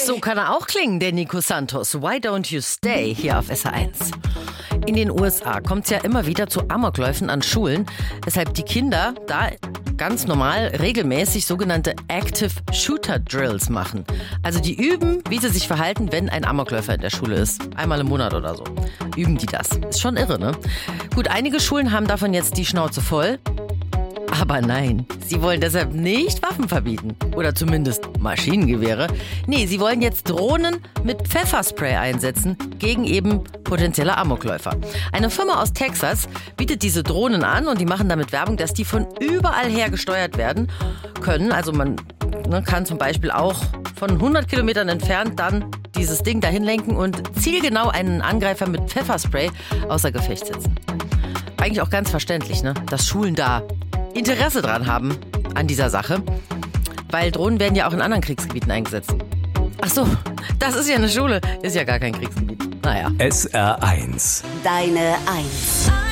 So kann er auch klingen, der Nico Santos. Why don't you stay? Hier auf SR1. In den USA kommt es ja immer wieder zu Amokläufen an Schulen, weshalb die Kinder da ganz normal regelmäßig sogenannte Active Shooter Drills machen. Also die üben, wie sie sich verhalten, wenn ein Amokläufer in der Schule ist. Einmal im Monat oder so. Üben die das. Ist schon irre, ne? Gut, einige Schulen haben davon jetzt die Schnauze voll. Aber nein, sie wollen deshalb nicht Waffen verbieten. Oder zumindest Maschinengewehre. Nee, sie wollen jetzt Drohnen mit Pfefferspray einsetzen gegen eben potenzielle Amokläufer. Eine Firma aus Texas bietet diese Drohnen an und die machen damit Werbung, dass die von überall her gesteuert werden können. Also man kann zum Beispiel auch von 100 Kilometern entfernt dann dieses Ding dahin lenken und zielgenau einen Angreifer mit Pfefferspray außer Gefecht setzen. Eigentlich auch ganz verständlich, ne? Dass Schulen da Interesse dran haben an dieser Sache, weil Drohnen werden ja auch in anderen Kriegsgebieten eingesetzt. Ach so, das ist ja eine Schule, ist ja gar kein Kriegsgebiet. Naja. SR1. Deine Eins.